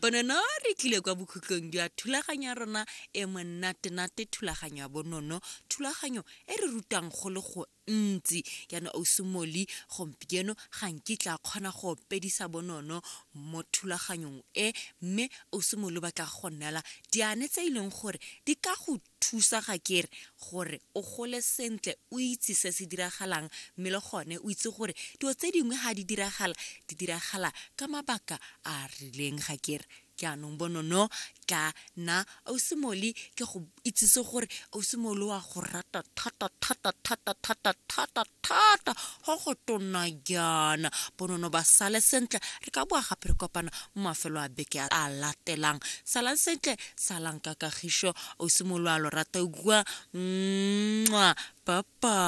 bonono re tlile kwa bokhutlong jwa thulaganya rona e monate thulaganyo ya bonono thulaganyo e re rutang go le go ntsi yana o simoli gompieno ga nkitla kgona go pedisa bonono mo thulaganyong mme o simolo ba tla gonela diane tse ileng gore di ka go thusa ga kere gore o gole sentle o itse se se diragalang mme le gone o itse gore dio tse dingwe ga di diragala ka mabaka a rileng ga kere jaanong bonono ka na o simoli ke go itsise gore o simolo wa go rata thata go go tona jana bonono ba sale sentle re ka bua gape re kopana mo mafelo a beke a latelang sala sentle salang ka kagišo o simolo a lo rata o bua papa